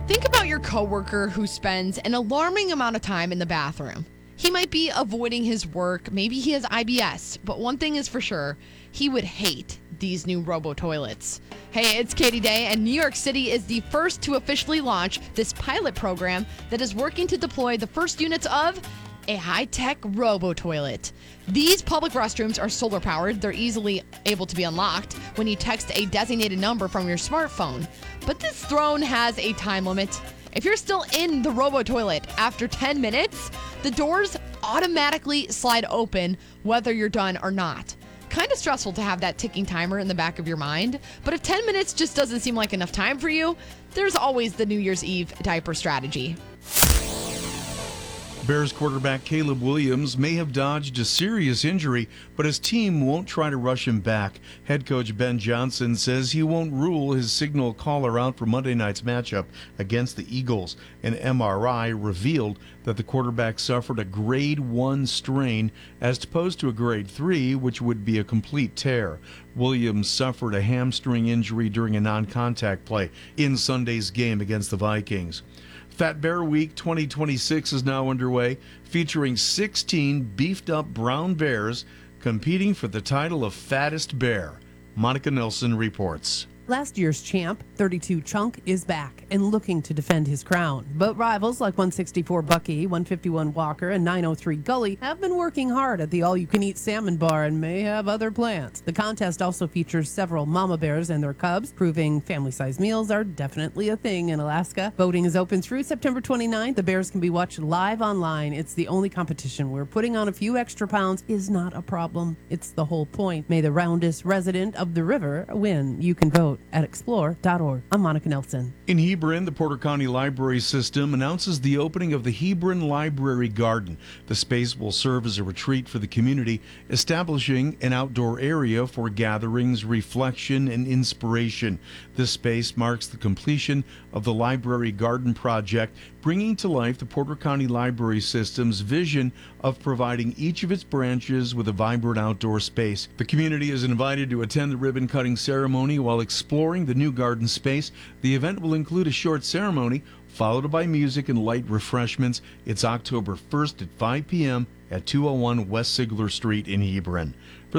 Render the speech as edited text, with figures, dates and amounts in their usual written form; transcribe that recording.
Think about your coworker who spends an alarming amount of time in the bathroom. He might be avoiding his work, maybe he has IBS, but one thing is for sure, he would hate these new robo-toilets. Hey, it's Katie Day, and New York City is the first to officially launch this pilot program that is working to deploy the first units of a high-tech robo-toilet. These public restrooms are solar-powered. They're easily able to be unlocked when you text a designated number from your smartphone. But this throne has a time limit. If you're still in the robo-toilet after 10 minutes, the doors automatically slide open whether you're done or not. Kind of stressful to have that ticking timer in the back of your mind, but if 10 minutes just doesn't seem like enough time for you, there's always the New Year's Eve diaper strategy. Bears quarterback Caleb Williams may have dodged a serious injury, but his team won't try to rush him back. Head coach Ben Johnson says he won't rule his signal caller out for Monday night's matchup against the Eagles. An MRI revealed that the quarterback suffered a grade 1 strain as opposed to a grade 3, which would be a complete tear. Williams suffered a hamstring injury during a non-contact play in Sunday's game against the Vikings. Fat Bear Week 2026 is now underway, featuring 16 beefed-up brown bears competing for the title of Fattest Bear. Monica Nelson reports. Last year's champ, 32 Chunk, is back and looking to defend his crown. But rivals like 164 Bucky, 151 Walker, and 903 Gully have been working hard at the all-you-can-eat salmon bar and may have other plans. The contest also features several mama bears and their cubs, proving family-sized meals are definitely a thing in Alaska. Voting is open through September 29th. The bears can be watched live online. It's the only competition where putting on a few extra pounds is not a problem. It's the whole point. May the roundest resident of the river win. You can vote at explore.org. I'm Monica Nelson. In Hebron, the Porter County Library System announces the opening of the Hebron Library Garden. The space will serve as a retreat for the community, establishing an outdoor area for gatherings, reflection, and inspiration. This space marks the completion of the Library Garden project, bringing to life the Porter County Library System's vision of providing each of its branches with a vibrant outdoor space. The community is invited to attend the ribbon-cutting ceremony while exploring the new garden space. The event will include a short ceremony, followed by music and light refreshments. It's October 1st at 5 p.m. at 201 West Sigler Street in Hebron.